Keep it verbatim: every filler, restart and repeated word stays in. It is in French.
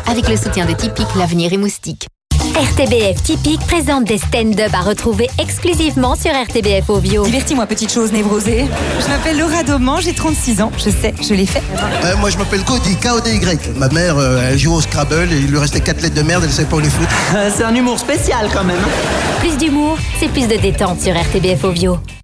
Avec le soutien de Tipeee, l'avenir est moustique. R T B F Typique présente des stand-up à retrouver exclusivement sur R T B F Ovio. Divertis-moi, petite chose névrosée. Je m'appelle Laura Dauman, j'ai trente-six ans. Je sais, je l'ai fait. Euh, moi, je m'appelle Cody, K O D Y. Ma mère, euh, elle joue au Scrabble et il lui restait quatre lettres de merde, elle savait pas où les foutre. Euh, c'est un humour spécial quand même. Plus d'humour, c'est plus de détente sur R T B F Ovio.